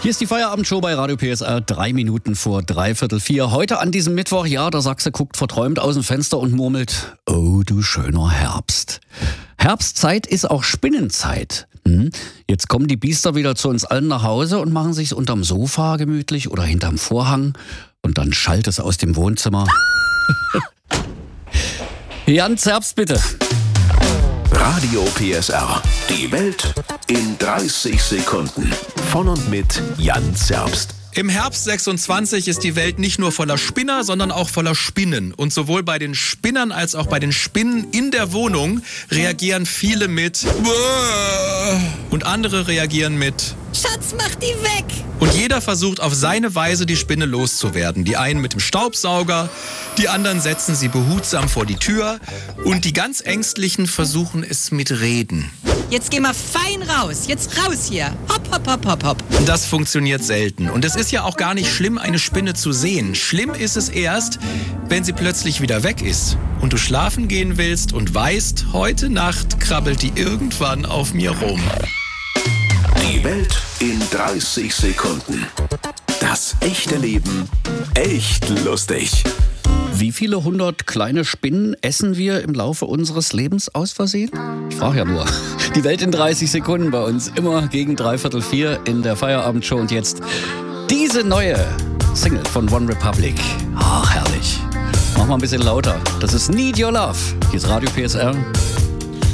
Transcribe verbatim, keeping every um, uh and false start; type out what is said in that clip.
Hier ist die Feierabendshow bei Radio P S R, drei Minuten vor dreiviertel vier. Heute an diesem Mittwoch, ja, der Sachse guckt verträumt aus dem Fenster und murmelt, oh du schöner Herbst. Herbstzeit ist auch Spinnenzeit. Hm? Jetzt kommen die Biester wieder zu uns allen nach Hause und machen sich's unterm Sofa gemütlich oder hinterm Vorhang und dann schallt es aus dem Wohnzimmer. Jan Zerbst, bitte. Radio P S R. Die Welt in dreißig Sekunden. Von und mit Jan Zerbst. Im Herbst sechsundzwanzig ist die Welt nicht nur voller Spinner, sondern auch voller Spinnen. Und sowohl bei den Spinnern als auch bei den Spinnen in der Wohnung reagieren viele mit und andere reagieren mit Schatz, mach die weg! Und jeder versucht auf seine Weise, die Spinne loszuwerden. Die einen mit dem Staubsauger, die anderen setzen sie behutsam vor die Tür und die ganz Ängstlichen versuchen es mit Reden. Jetzt geh mal fein raus, jetzt raus hier. Hopp, hopp, hopp, hopp, hopp. Das funktioniert selten. Und es ist ja auch gar nicht schlimm, eine Spinne zu sehen. Schlimm ist es erst, wenn sie plötzlich wieder weg ist und du schlafen gehen willst und weißt, heute Nacht krabbelt die irgendwann auf mir rum. Die Welt in dreißig Sekunden. Das echte Leben echt lustig. Wie viele hundert kleine Spinnen essen wir im Laufe unseres Lebens aus Versehen? Ich frage ja nur. Die Welt in dreißig Sekunden bei uns, immer gegen dreiviertel vier in der Feierabendshow. Und jetzt diese neue Single von One Republic. Ach, herrlich. Mach mal ein bisschen lauter. Das ist Need Your Love. Hier ist Radio P S R.